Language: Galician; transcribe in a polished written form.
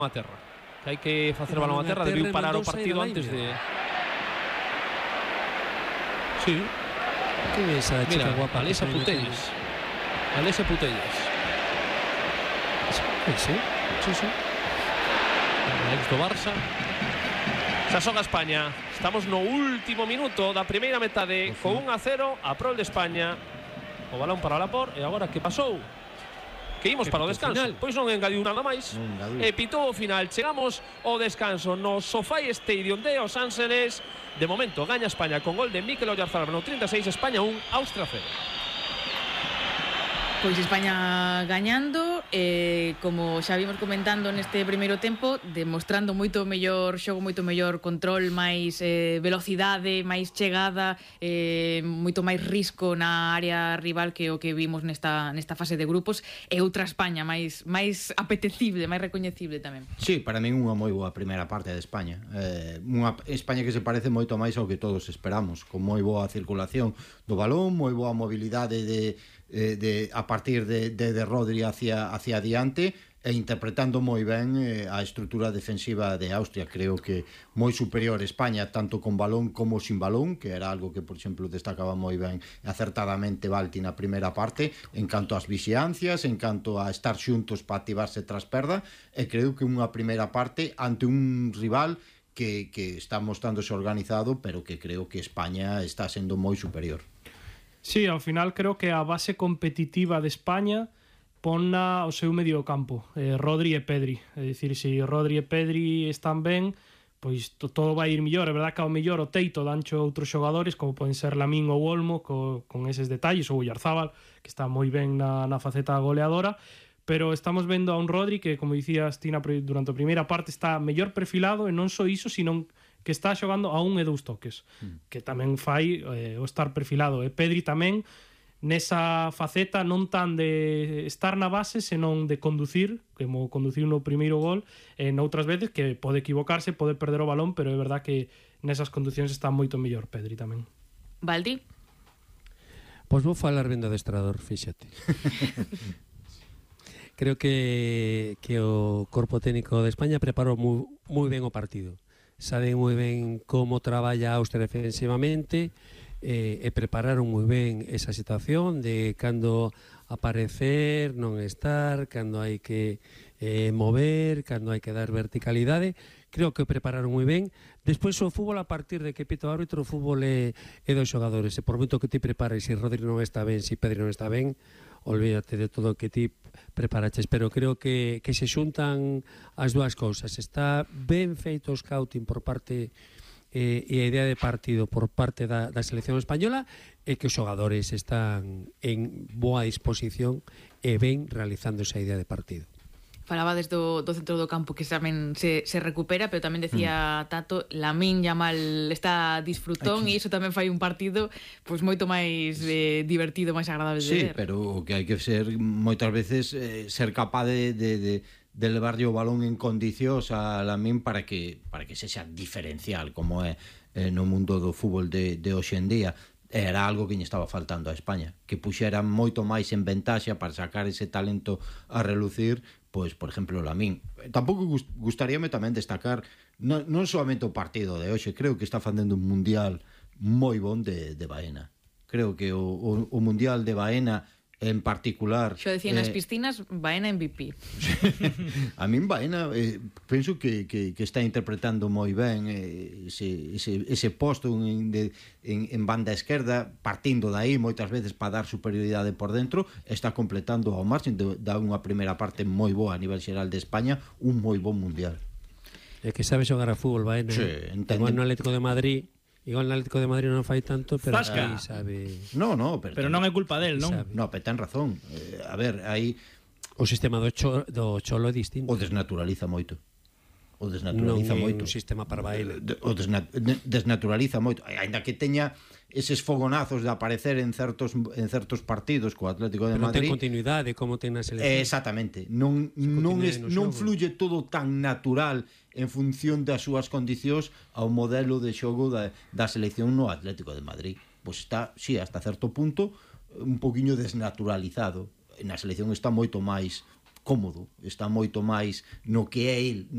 a terra. Que hai que facer balón a terra, debiu parar o partido antes de... Sí. Que é esa chica guapa? Alesa Putellas. Alesa Putellas. Sí. Ex do Barça. Xa xoga España. Estamos no último minuto da primeira metade con 1-0 a prol de España. O balón para Laporte. E agora que pasou? Que imos para o descanso. Pois non engadiu nada máis. E pitou o final. Chegamos ao descanso no SoFi Stadium de Los Ángeles. De momento gaña España con gol de Mikel Oyarzabal no 36, España 1, Austria 0. Pois España gañando, como xa vimos comentando neste primeiro tempo, demostrando moito mellor xogo, moito mellor control, máis velocidade, máis chegada, moito máis risco na área rival que o que vimos nesta fase de grupos, e outra España máis apetecible, máis recoñecible tamén. Sí, para min unha moi boa primeira parte de España. Unha España que se parece moito máis ao que todos esperamos, con moi boa circulación do balón, moi boa mobilidade a partir de Rodri hacia adiante, e interpretando moi ben a estrutura defensiva de Austria. Creo que moi superior España, tanto con balón como sin balón, que era algo que, por exemplo, destacaba moi ben acertadamente Balti na primeira parte, en canto ás vixiancias, en canto a estar xuntos para activarse tras perda, e creo que unha primeira parte ante un rival que está mostrándose organizado, pero que creo que España está sendo moi superior. Sí, ao final creo que a base competitiva de España ponna o seu medio campo, Rodri e Pedri. É dicir, se Rodri e Pedri están ben, pois todo vai ir mellor. É verdad que ao mellor o teito dancho outros xogadores, como poden ser Lamín ou Olmo, con eses detalles, ou Oyarzabal, que está moi ben na faceta goleadora, pero estamos vendo a un Rodri que, como dicías, Tina, durante a primeira parte está mellor perfilado, e non só iso, sino que está xogando a 1 e 2 toques, que tamén fai o estar perfilado. E Pedri tamén nesa faceta non tan de estar na base, senón de conducir, como conduciu no primeiro gol, e noutras veces que pode equivocarse, pode perder o balón, pero é verdad que nesas conduccións está moito mellor Pedri tamén. Baldi? Pois vou falar ben do adestrador, fíxate. Creo que o corpo técnico de España preparou moi ben o partido. Saben moi ben como traballa Austria defensivamente, e prepararon moi ben esa situación de cando aparecer, non estar, cando hai que mover, cando hai que dar verticalidade. Creo que o prepararon moi ben. Despois o fútbol, a partir de que pita o árbitro, o fútbol é dos xogadores. E por moito que ti prepares, se Rodri non está ben, se Pedri non está ben, olvídate de todo o que ti preparaches. Pero creo que se xuntan as dúas cousas. Está ben feito o scouting por parte e a idea de partido por parte da selección española, e que os xogadores están en boa disposición e ben realizando esa idea de partido. Falabades do centro do campo que tamén se recupera, pero tamén decía Tato, Lamín Yamal está disfrutón, e iso tamén fai un partido pois moito máis divertido, máis agradable de ver. Sí, pero o que hai que ser moitas veces ser capaz de levarlle o balón en condicións a Lamín para que sexa diferencial, como é no mundo do fútbol de hoxe en día. Era algo que lle estaba faltando a España, que puxera moito máis en ventaxa para sacar ese talento a relucir, pois, por exemplo, Lamín. Tampouco gustaríame tamén destacar non solamente o partido de hoxe, creo que está facendo un mundial moi bon de Baena. Creo que o mundial de Baena en particular... Xo decía nas piscinas, Baena MVP. A min Baena penso que está interpretando moi ben ese posto en banda esquerda, partindo de aí moitas veces para dar superioridade por dentro, está completando ao marxen da unha primeira parte moi boa a nivel xeral de España, un moi bon mundial. É que sabe xogar a fútbol, Baena. Sí, igual no Atlético de Madrid... Igual no Atlético de Madrid non fai tanto, pero aí sabe... No, pero non é culpa del, non? No, pero ten razón. A ver, aí... O sistema do Cholo é distinto. O desnaturaliza moito. Non é un sistema para Baena. O desnaturaliza moito. Ainda que teña eses fogonazos de aparecer en certos partidos co Atlético de Madrid. Pero ten continuidade, como ten na selección. Exactamente. Non fluye todo tan natural en función das súas condicións ao modelo de xogo da selección no Atlético de Madrid. Pois está, sí, hasta certo punto un poquinho desnaturalizado. Na selección está moito máis cómodo, está moito máis no que é el,